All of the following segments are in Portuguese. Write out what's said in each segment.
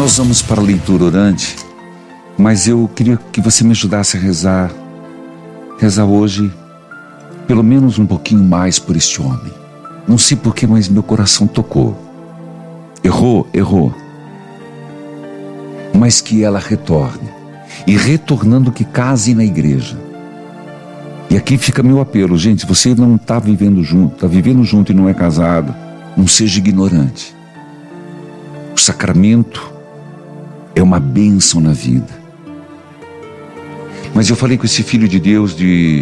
Nós vamos para a leitura orante, mas eu queria que você me ajudasse a rezar hoje, pelo menos um pouquinho mais por este homem. Não sei porquê, mas meu coração tocou. Errou, mas que ela retorne, e retornando que case na igreja. E aqui fica meu apelo, gente, se você não está vivendo junto, está vivendo junto e não é casado, não seja ignorante. O sacramento é uma bênção na vida. Mas eu falei com esse filho de Deus,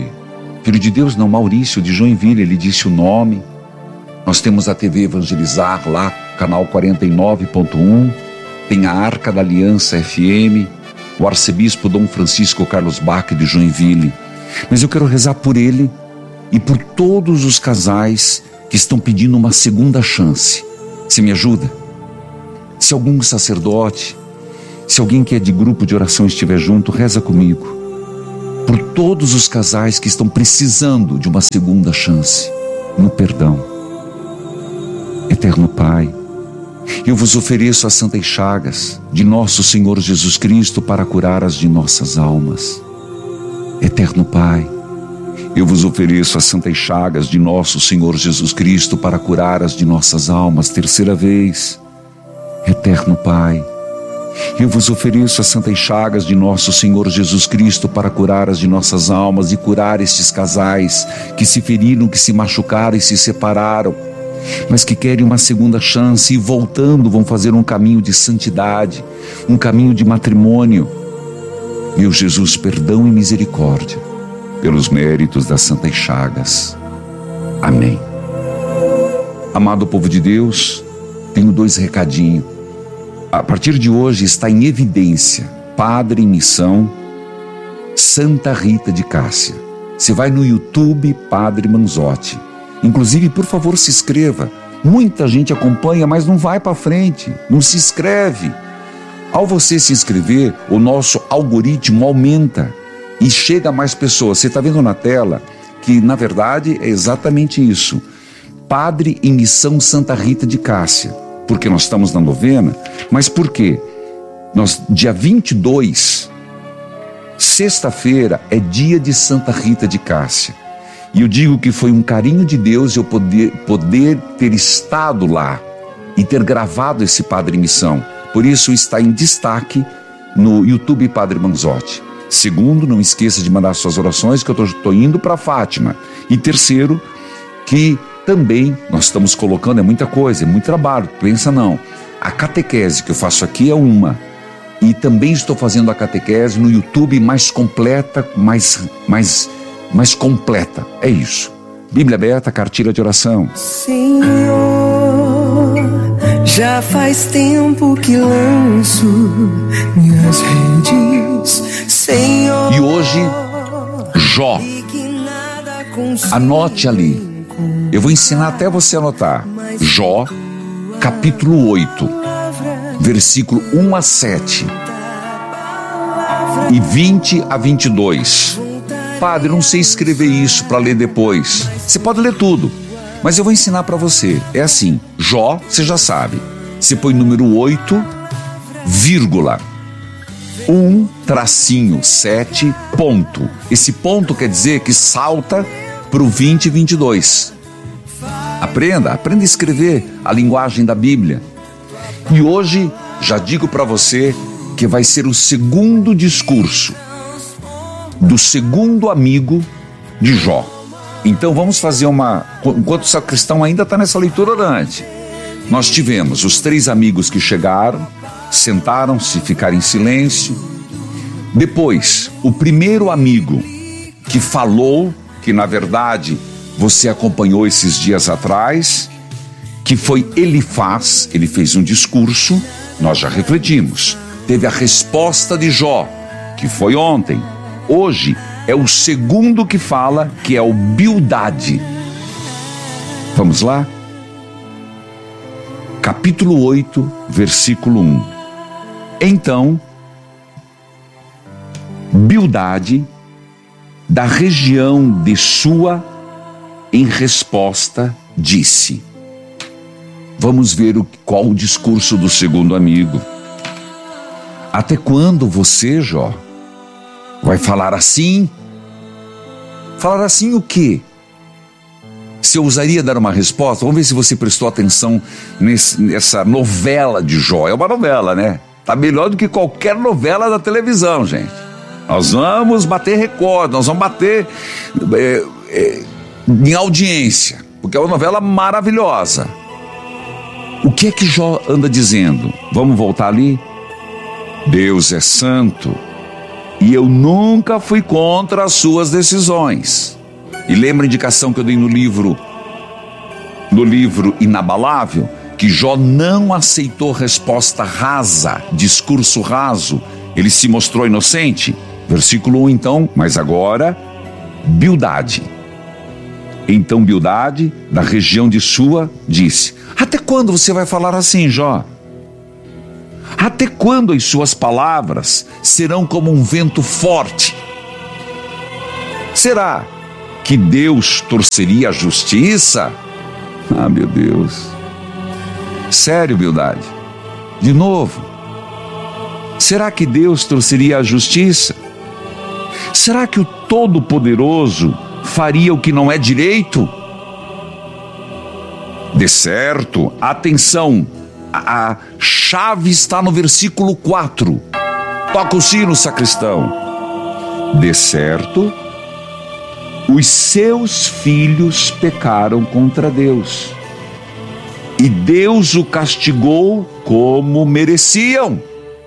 Maurício de Joinville, ele disse o nome. Nós temos a TV Evangelizar lá, canal 49.1, tem a Arca da Aliança FM, o arcebispo Dom Francisco Carlos Bach de Joinville. Mas eu quero rezar por ele e por todos os casais que estão pedindo uma segunda chance. Você me ajuda? Se algum sacerdote, se alguém que é de grupo de oração estiver junto, reza comigo. Por todos os casais que estão precisando de uma segunda chance no perdão. Eterno Pai, eu vos ofereço as santas chagas de nosso Senhor Jesus Cristo para curar as de nossas almas. Eterno Pai, eu vos ofereço as santas chagas de nosso Senhor Jesus Cristo para curar as de nossas almas. Terceira vez. Eterno Pai, eu vos ofereço as santas chagas de nosso Senhor Jesus Cristo para curar as de nossas almas e curar estes casais que se feriram, que se machucaram e se separaram, mas que querem uma segunda chance e voltando vão fazer um caminho de santidade, um caminho de matrimônio. Meu Jesus, perdão e misericórdia, pelos méritos das santas chagas. Amém. Amado povo de Deus, tenho 2 recadinhos. A partir de hoje está em evidência, Padre em Missão, Santa Rita de Cássia. Você vai no YouTube, Padre Manzotti. Inclusive, por favor, se inscreva. Muita gente acompanha, mas não vai para frente, não se inscreve. Ao você se inscrever, o nosso algoritmo aumenta e chega a mais pessoas. Você está vendo na tela que, na verdade, é exatamente isso. Padre em Missão Santa Rita de Cássia. Porque nós estamos na novena, mas por quê? Dia 22, sexta-feira, é dia de Santa Rita de Cássia. E eu digo que foi um carinho de Deus eu poder ter estado lá e ter gravado esse Padre em Missão. Por isso está em destaque no YouTube Padre Manzotti. Segundo, não esqueça de mandar suas orações, que eu estou indo para Fátima. E terceiro, que também nós estamos colocando, é muita coisa, é muito trabalho, pensa não. A catequese que eu faço aqui é uma. E também estou fazendo a catequese no YouTube mais completa, mais completa. É isso. Bíblia aberta, cartilha de oração. Senhor, já faz tempo que lanço minhas redes, Senhor. E hoje, Jó. Anote ali. Eu vou ensinar até você anotar. Jó, capítulo 8, versículo 1 a 7 e 20 a 22. Padre, não sei escrever isso para ler depois. Você pode ler tudo, mas eu vou ensinar para você. É assim, Jó, você já sabe. Você põe número 8, vírgula, 1-7, ponto. Esse ponto quer dizer que salta para o 20 e 22. Aprenda a escrever a linguagem da Bíblia. E hoje, já digo para você que vai ser o segundo discurso do segundo amigo de Jó. Então vamos fazer enquanto o sacristão ainda está nessa leitura orante. Nós tivemos os 3 amigos que chegaram, sentaram-se, ficaram em silêncio. Depois, o primeiro amigo que falou, que na verdade você acompanhou esses dias atrás, que foi Elifaz. Ele fez um discurso, nós já refletimos. Teve a resposta de Jó, que foi ontem. Hoje é o segundo que fala, que é o Bildade. Vamos lá? Capítulo 8, versículo 1. Então, Bildade, da região de Sua, em resposta, disse. Vamos ver qual o discurso do segundo amigo. Até quando você, Jó, vai falar assim? Falar assim o quê? Se eu ousaria dar uma resposta, vamos ver se você prestou atenção nessa novela de Jó. É uma novela, né? Tá melhor do que qualquer novela da televisão, gente. Nós vamos bater recorde, nós vamos bater em audiência, porque é uma novela maravilhosa. O que é que Jó anda dizendo? Vamos voltar ali? Deus é santo e eu nunca fui contra as suas decisões. E lembra a indicação que eu dei no livro Inabalável? Que Jó não aceitou resposta rasa, discurso raso. Ele se mostrou inocente. Versículo 1 então, mas agora, Bildade. Então Bildade, da região de Sua, disse: até quando você vai falar assim, Jó? Até quando as suas palavras serão como um vento forte? Será que Deus torceria a justiça? Ah, meu Deus. Sério, Bildade? De novo. Será que Deus torceria a justiça? Será que o Todo-Poderoso faria o que não é direito? De certo, atenção, a chave está no versículo 4. Toca o sino, sacristão. De certo, os seus filhos pecaram contra Deus, e Deus o castigou como mereciam.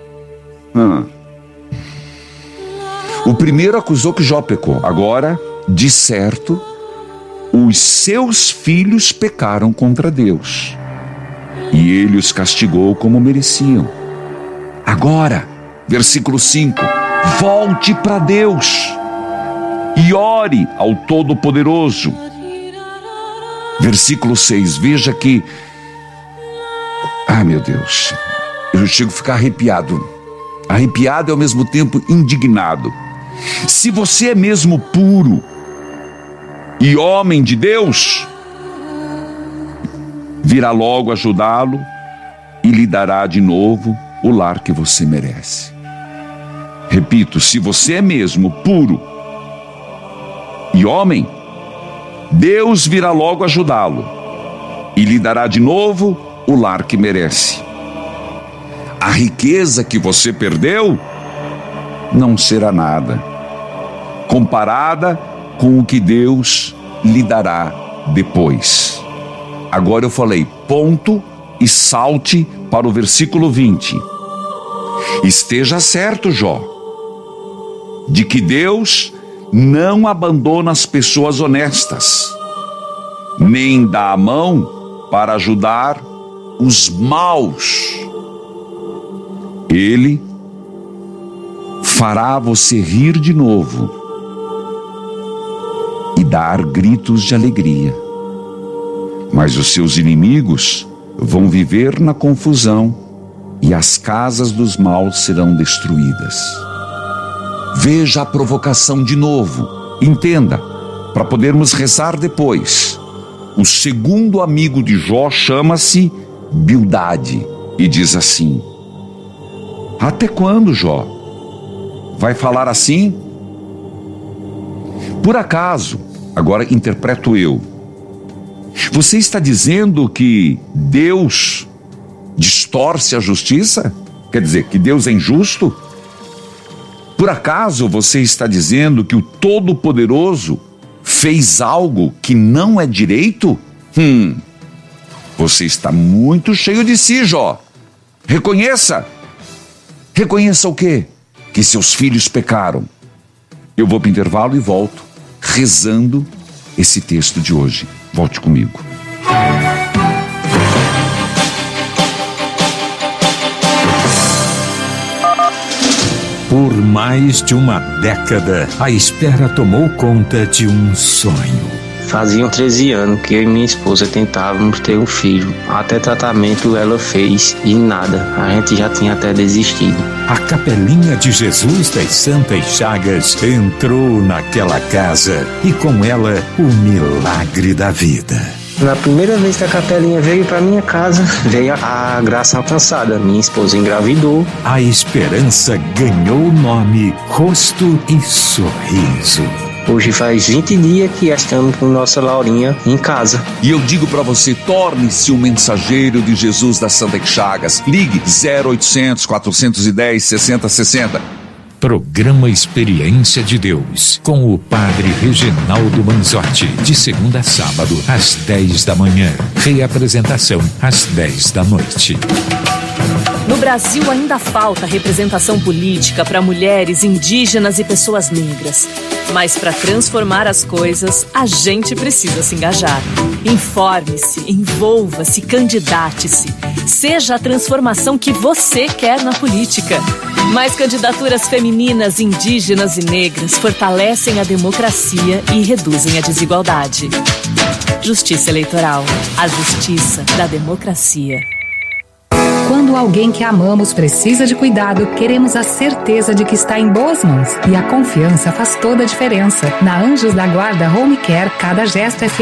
O primeiro acusou que Jó pecou. Agora, de certo, os seus filhos pecaram contra Deus, e ele os castigou como mereciam. Agora, versículo 5, volte para Deus e ore ao Todo-Poderoso. Versículo 6, veja que... meu Deus, eu chego a ficar arrepiado e ao mesmo tempo indignado. Se você é mesmo puro e homem de Deus, virá logo ajudá-lo e lhe dará de novo o lar que você merece. Repito, se você é mesmo puro e homem, Deus virá logo ajudá-lo e lhe dará de novo o lar que merece. A riqueza que você perdeu não será nada comparada com o que Deus lhe dará depois. Agora eu falei ponto e salte para o versículo 20. Esteja certo, Jó, de que Deus não abandona as pessoas honestas, nem dá a mão para ajudar os maus. Ele fará você rir de novo e dar gritos de alegria. Mas os seus inimigos vão viver na confusão e as casas dos maus serão destruídas. Veja a provocação de novo. Entenda, para podermos rezar depois. O segundo amigo de Jó chama-se Bildade e diz assim: até quando, Jó? Vai falar assim? Por acaso, agora interpreto eu, você está dizendo que Deus distorce a justiça? Quer dizer, que Deus é injusto? Por acaso você está dizendo que o Todo-Poderoso fez algo que não é direito? Você está muito cheio de si, Jó. Reconheça. Reconheça o quê? Que seus filhos pecaram. Eu vou para o intervalo e volto rezando esse texto de hoje. Volte comigo. Por mais de uma década, a espera tomou conta de um sonho. Faziam 13 anos que eu e minha esposa tentávamos ter um filho. Até tratamento ela fez e nada. A gente já tinha até desistido. A Capelinha de Jesus das Santas Chagas entrou naquela casa e com ela o milagre da vida. Na primeira vez que a capelinha veio para minha casa, veio a graça alcançada. Minha esposa engravidou. A esperança ganhou o nome, rosto e sorriso. Hoje faz 20 dias que estamos com nossa Laurinha em casa. E eu digo para você, torne-se um mensageiro de Jesus das Santa Chagas. Ligue 0800 410 6060. Programa Experiência de Deus, com o Padre Reginaldo Manzotti, de segunda a sábado, às 10 da manhã. Reapresentação, às 10 da noite. No Brasil ainda falta representação política para mulheres, indígenas e pessoas negras. Mas para transformar as coisas, a gente precisa se engajar. Informe-se, envolva-se, candidate-se. Seja a transformação que você quer na política. Mais candidaturas femininas, indígenas e negras fortalecem a democracia e reduzem a desigualdade. Justiça Eleitoral. A justiça da democracia. Quando alguém que amamos precisa de cuidado, queremos a certeza de que está em boas mãos. E a confiança faz toda a diferença. Na Anjos da Guarda Home Care, cada gesto é feito